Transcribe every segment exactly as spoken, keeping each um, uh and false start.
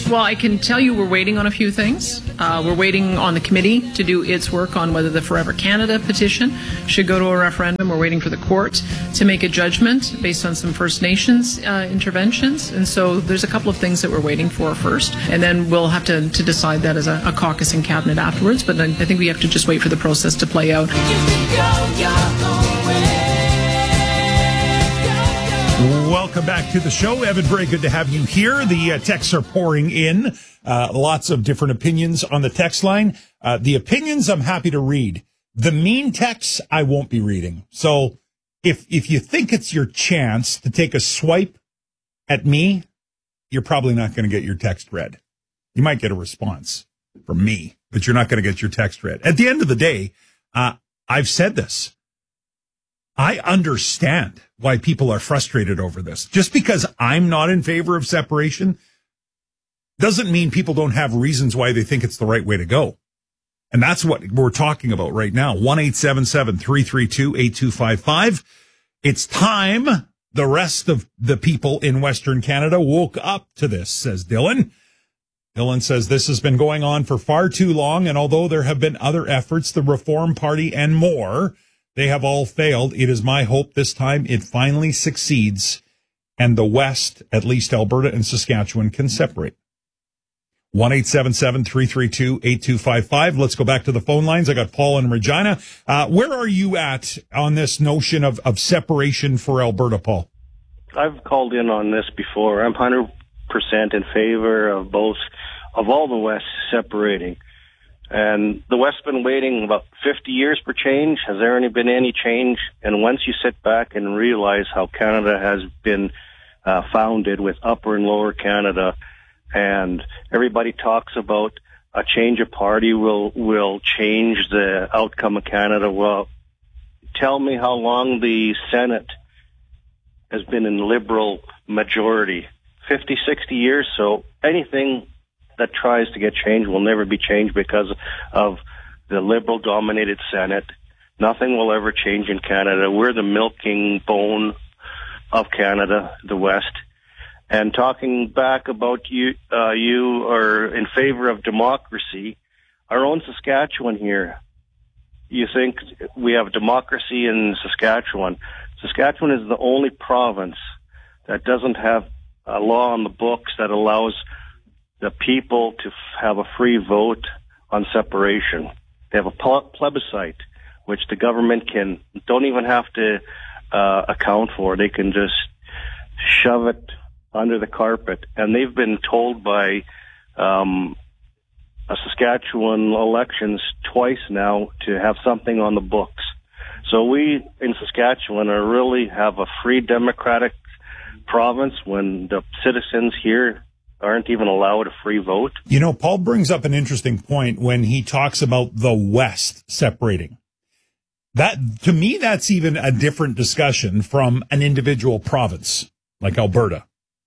Well, I can tell you we're waiting on a few things. Uh, we're waiting on the committee to do its work on whether the Forever Canada petition should go to a referendum. We're waiting for the court to make a judgment based on some First Nations uh, interventions. And so there's a couple of things that we're waiting for first. And then we'll have to, to decide that as a, a caucus in cabinet afterwards. But I, I think we have to just wait for the process to play out. Welcome back to the show. Evan, very good to have you here. The uh, texts are pouring in. Uh, lots of different opinions on the text line. Uh, the opinions I'm happy to read. The mean texts I won't be reading. So if if you think it's your chance to take a swipe at me, you're probably not going to get your text read. You might get a response from me, but you're not going to get your text read. At the end of the day, uh, I've said this. I understand why people are frustrated over this. Just because I'm not in favor of separation doesn't mean people don't have reasons why they think it's the right way to go. And that's what we're talking about right now. one eight seven seven, three three two, eight two five five. It's time the rest of the people in Western Canada woke up to this, says Dylan. Dylan says this has been going on for far too long, and although there have been other efforts, the Reform Party and more, they have all failed. It is my hope this time it finally succeeds and the West, at least Alberta and Saskatchewan, can separate. one eight seven seven, three three two, eight two five five. Let's go back to the phone lines. I got Paul and Regina. Uh, where are you at on this notion of, of separation for Alberta, Paul? I've called in on this before. I'm one hundred percent in favor of both, of all the West separating. And the West's been waiting about fifty years for change. Has there any been any change? And once you sit back and realize how Canada has been uh, founded with Upper and Lower Canada, and everybody talks about a change of party will will change the outcome of Canada. Well, tell me how long the Senate has been in Liberal majority. fifty, sixty years. So anything that tries to get changed will never be changed because of the Liberal-dominated Senate. Nothing will ever change in Canada. We're the milking bone of Canada, the West. And talking back about you, uh, you are in favor of democracy. Our own Saskatchewan here, you think we have democracy in Saskatchewan. Saskatchewan is the only province that doesn't have a law on the books that allows the people to f- have a free vote on separation. They have a plebiscite, which the government can, don't even have to uh, account for. They can just shove it under the carpet. And they've been told by um, a Saskatchewan elections twice now to have something on the books. So we in Saskatchewan are really have a free democratic province when the citizens here aren't even allowed a free vote. You know, Paul brings up an interesting point when he talks about the West separating. That, to me, that's even a different discussion from an individual province like Alberta.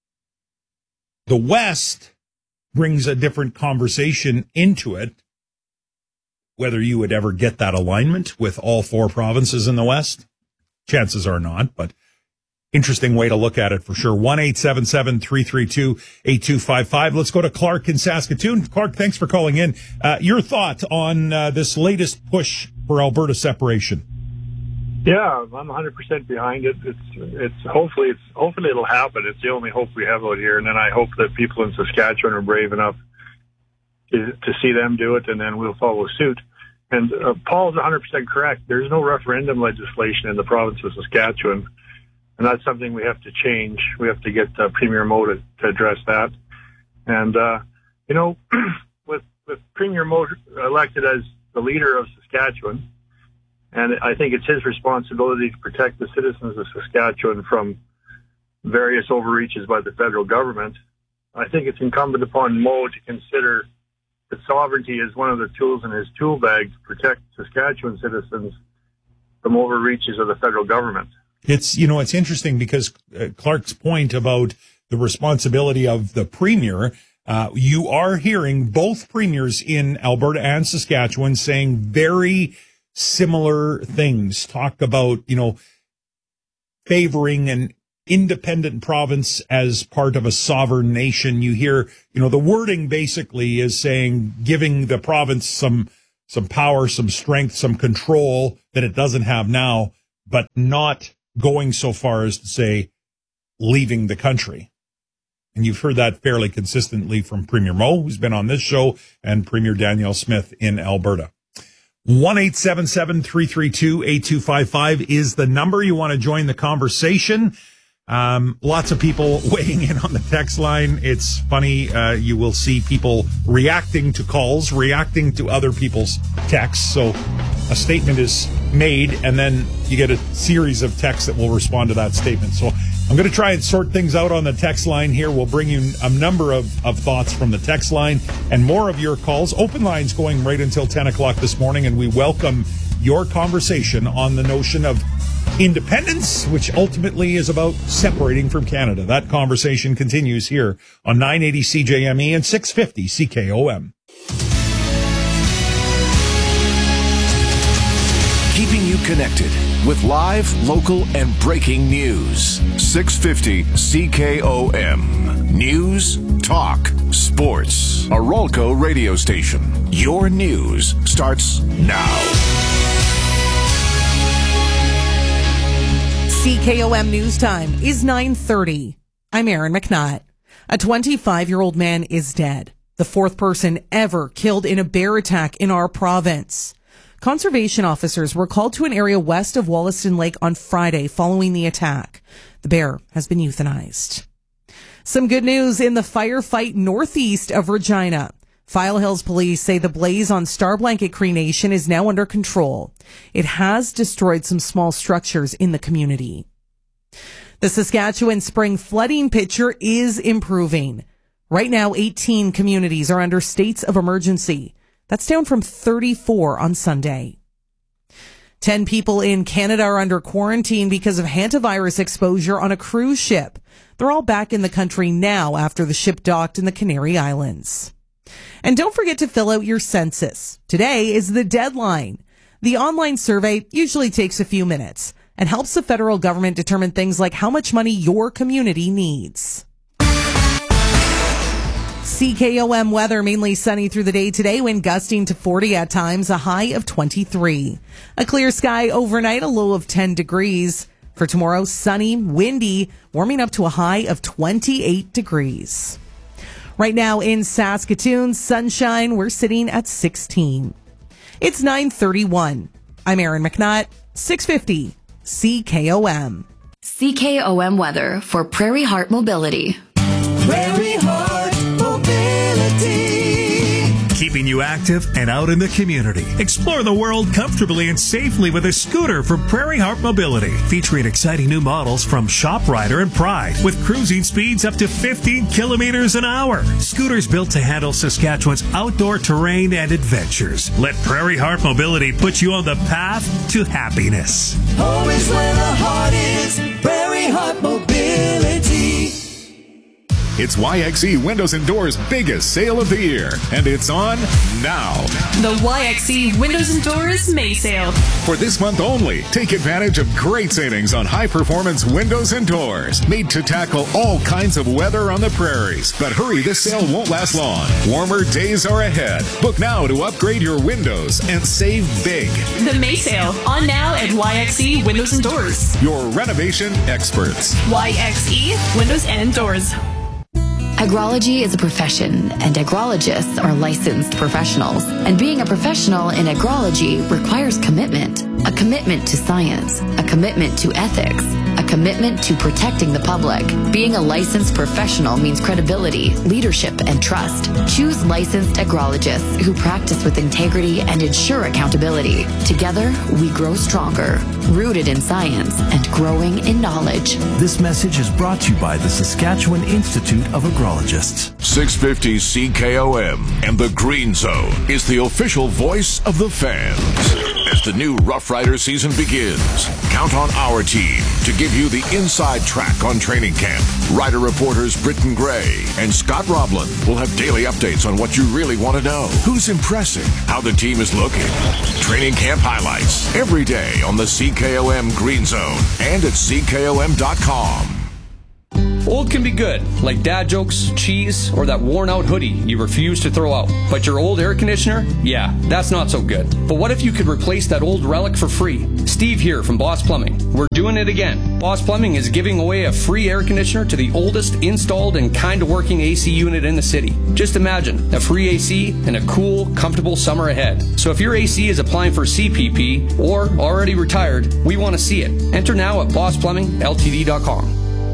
The West brings a different conversation into it. Whether you would ever get that alignment with all four provinces in the West, chances are not, but interesting way to look at it for sure. one eight seven seven, three three two, eight two five five. Let's go to Clark in Saskatoon. Clark, thanks for calling in. Uh, your thought on uh, this latest push for Alberta separation? Yeah, I'm one hundred percent behind it. It's it's hopefully it's hopefully it'll happen. It's the only hope we have out here, and then I hope that people in Saskatchewan are brave enough to, to see them do it, and then we'll follow suit. And uh, Paul's one hundred percent correct. There's no referendum legislation in the province of Saskatchewan. And that's something we have to change. We have to get uh, Premier Moe to, to address that. And, uh, you know, with, with Premier Moe elected as the leader of Saskatchewan, and I think it's his responsibility to protect the citizens of Saskatchewan from various overreaches by the federal government, I think it's incumbent upon Moe to consider that sovereignty is one of the tools in his tool bag to protect Saskatchewan citizens from overreaches of the federal government. It's, you know, it's interesting because uh, Clark's point about the responsibility of the premier, uh, you are hearing both premiers in Alberta and Saskatchewan saying very similar things, talk about, you know, favoring and independent province as part of a sovereign nation. You hear, you know, the wording basically is saying giving the province some some power, some strength, some control that it doesn't have now, but not going so far as to say leaving the country. And you've heard that fairly consistently from Premier Moe, who's been on this show, and Premier Danielle Smith in Alberta. one eight seven seven, three three two, eight two five five is the number. You want to join the conversation. Um, lots of people weighing in on the text line. It's funny. Uh, you will see people reacting to calls, reacting to other people's texts. So a statement is made, and then you get a series of texts that will respond to that statement. So I'm going to try and sort things out on the text line here. We'll bring you a number of, of thoughts from the text line and more of your calls. Open lines going right until ten o'clock this morning, and we welcome your conversation on the notion of independence, which ultimately is about separating from Canada. That conversation continues here on nine eighty C J M E and six fifty C K O M. Keeping you connected with live, local, and breaking news. six fifty C K O M. News, talk, sports. A Rolco radio station. Your news starts now. C K O M News Time is nine thirty. I'm Erin McNutt. A twenty-five-year-old man is dead. The fourth person ever killed in a bear attack in our province. Conservation officers were called to an area west of Wollaston Lake on Friday following the attack. The bear has been euthanized. Some good news in the firefight northeast of Regina. File Hills police say the blaze on Star Blanket Cree Nation is now under control. It has destroyed some small structures in the community. The Saskatchewan spring flooding picture is improving. Right now, eighteen communities are under states of emergency. That's down from thirty-four on Sunday. Ten people in Canada are under quarantine because of hantavirus exposure on a cruise ship. They're all back in the country now after the ship docked in the Canary Islands. And don't forget to fill out your census. Today is the deadline. The online survey usually takes a few minutes and helps the federal government determine things like how much money your community needs. C K O M weather, mainly sunny through the day today, wind gusting to forty at times, a high of twenty-three. A clear sky overnight, a low of ten degrees. For tomorrow, sunny, windy, warming up to a high of twenty-eight degrees. Right now in Saskatoon, sunshine, we're sitting at sixteen. It's nine thirty-one. I'm Erin McNutt, six fifty C K O M. C K O M weather for Prairie Heart Mobility. Prairie Heart Mobility. Keeping you active and out in the community. Explore the world comfortably and safely with a scooter from Prairie Heart Mobility. Featuring exciting new models from ShopRider and Pride with cruising speeds up to fifteen kilometers an hour. Scooters built to handle Saskatchewan's outdoor terrain and adventures. Let Prairie Heart Mobility put you on the path to happiness. Home is where the heart is. Prairie Heart Mobility. It's Y X E Windows and Doors' biggest sale of the year, and it's on now. The Y X E Windows and Doors May Sale. For this month only, take advantage of great savings on high-performance windows and doors, made to tackle all kinds of weather on the prairies. But hurry, this sale won't last long. Warmer days are ahead. Book now to upgrade your windows and save big. The May Sale, on now at Y X E Windows and Doors. Your renovation experts. Y X E Windows and Doors. Agrology is a profession, and agrologists are licensed professionals. And being a professional in agrology requires commitment. A commitment to science, a commitment to ethics, a commitment to protecting the public. Being a licensed professional means credibility, leadership, and trust. Choose licensed agrologists who practice with integrity and ensure accountability. Together, we grow stronger, rooted in science and growing in knowledge. This message is brought to you by the Saskatchewan Institute of Agrologists. six fifty C K O M and the Green Zone is the official voice of the fans. As the new Rough Rider season begins, count on our team to give you the inside track on training camp. Rider reporters Britton Gray and Scott Roblin will have daily updates on what you really want to know. Who's impressing, how the team is looking. Training camp highlights every day on the C K O M Green Zone and at C K O M dot com. Old can be good, like dad jokes, cheese, or that worn-out hoodie you refuse to throw out. But your old air conditioner? Yeah, that's not so good. But what if you could replace that old relic for free? Steve here from Boss Plumbing. We're doing it again. Boss Plumbing is giving away a free air conditioner to the oldest installed and kind of working A C unit in the city. Just imagine a free A C and a cool, comfortable summer ahead. So if your A C is applying for C P P or already retired, we want to see it. Enter now at boss plumbing l t d dot com.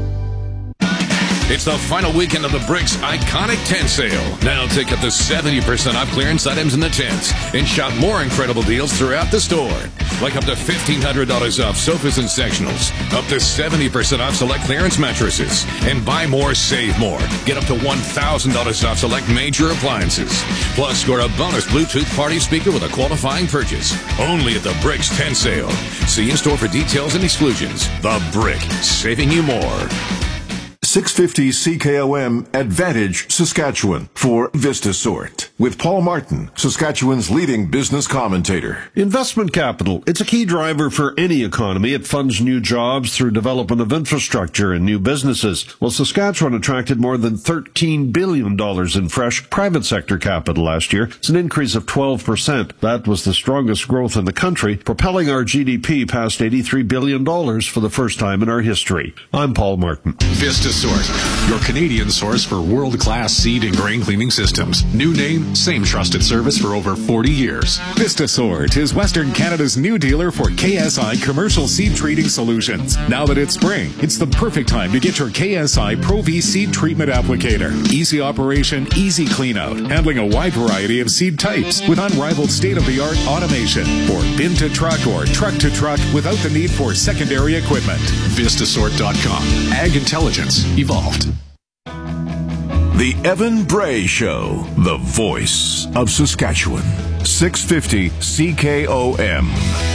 It's the final weekend of the Bricks Iconic Tent Sale. Now take up to seventy percent off clearance items in the tents and shop more incredible deals throughout the store. Like up to fifteen hundred dollars off sofas and sectionals, up to seventy percent off select clearance mattresses, and buy more, save more. Get up to one thousand dollars off select major appliances. Plus, score a bonus Bluetooth party speaker with a qualifying purchase. Only at the Bricks Tent Sale. See in-store for details and exclusions. The Brick, saving you more. six fifty C K O M Advantage Saskatchewan for VistaSort with Paul Martin, Saskatchewan's leading business commentator. Investment capital. It's a key driver for any economy. It funds new jobs through development of infrastructure and new businesses. Well, Saskatchewan attracted more than thirteen billion dollars in fresh private sector capital last year. It's an increase of twelve percent. That was the strongest growth in the country, propelling our G D P past eighty-three billion dollars for the first time in our history. I'm Paul Martin. VistaSort, your Canadian source for world-class seed and grain cleaning systems. New name, same trusted service for over forty years. VistaSort is Western Canada's new dealer for K S I commercial seed treating solutions. Now that it's spring, it's the perfect time to get your K S I Pro V seed treatment applicator. Easy operation, easy clean out, handling a wide variety of seed types with unrivaled state-of-the-art automation for bin to truck or truck to truck without the need for secondary equipment. Vistasort dot com. Ag intelligence evolved. The Evan Bray Show, the voice of Saskatchewan. six fifty C K O M.